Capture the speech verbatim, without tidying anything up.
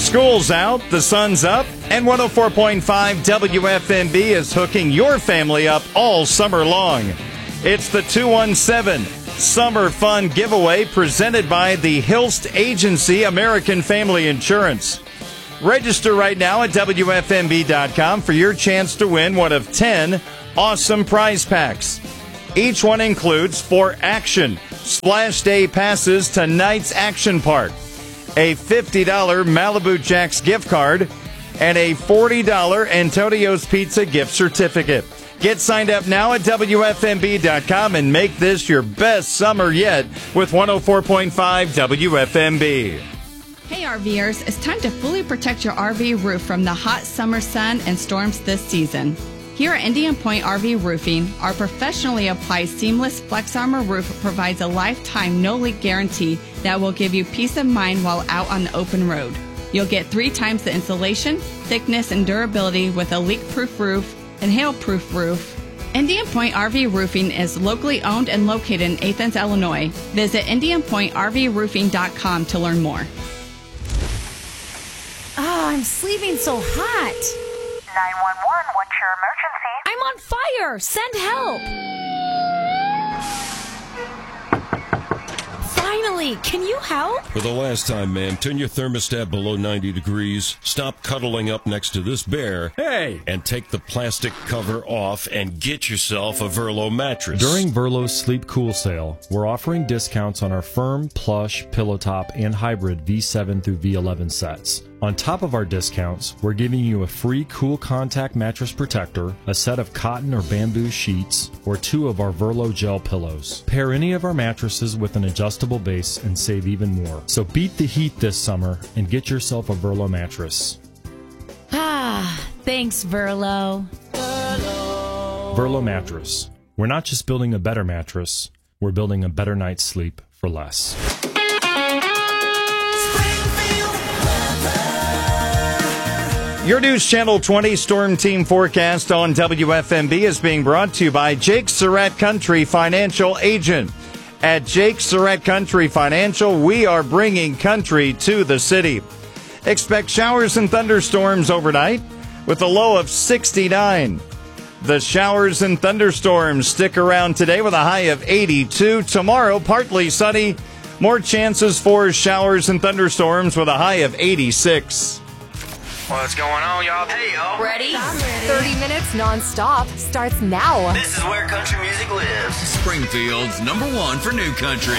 School's out, the sun's up, and one oh four point five W F M B is hooking your family up all summer long. It's the two one seven Summer Fun Giveaway presented by the Hilst Agency American Family Insurance. Register right now at W F M B dot com for your chance to win one of ten awesome prize packs. Each one includes four Action Splash Day passes to Knights Action Park, a fifty dollars Malibu Jacks gift card, and a forty dollars Antonio's Pizza gift certificate. Get signed up now at W F M B dot com and make this your best summer yet with one oh four point five W F M B. Hey RVers, it's time to fully protect your R V roof from the hot summer sun and storms this season. Here at Indian Point R V Roofing, our professionally applied seamless Flex Armor roof provides a lifetime no-leak guarantee that will give you peace of mind while out on the open road. You'll get three times the insulation, thickness, and durability with a leak-proof roof and hail-proof roof. Indian Point R V Roofing is locally owned and located in Athens, Illinois. Visit Indian Point R V Roofing dot com to learn more. Oh, I'm sleeping so hot. nine one one, what's your emergency? I'm on fire! Send help! Finally, can you help? For the last time, ma'am, turn your thermostat below ninety degrees, stop cuddling up next to this bear, hey, and take the plastic cover off and get yourself a Verlo mattress. During Verlo's Sleep Cool sale, we're offering discounts on our firm, plush, pillow top, and hybrid V seven through V eleven sets. On top of our discounts, we're giving you a free Cool Contact mattress protector, a set of cotton or bamboo sheets, or two of our Verlo gel pillows. Pair any of our mattresses with an adjustable base and save even more. So beat the heat this summer and get yourself a Verlo mattress. Ah, thanks, Verlo. Verlo Mattress. We're not just building a better mattress, we're building a better night's sleep for less. Your News Channel twenty Storm Team forecast on W F M B is being brought to you by Jake Surratt Country Financial Agent. At Jake Surratt Country Financial, we are bringing country to the city. Expect showers and thunderstorms overnight with a low of sixty-nine. The showers and thunderstorms stick around today with a high of eighty-two. Tomorrow, partly sunny. More chances for showers and thunderstorms with a high of eighty-six. What's going on, y'all? Hey, y'all. Ready? thirty minutes non-stop starts now. This is where country music lives. Springfield's number one for new country.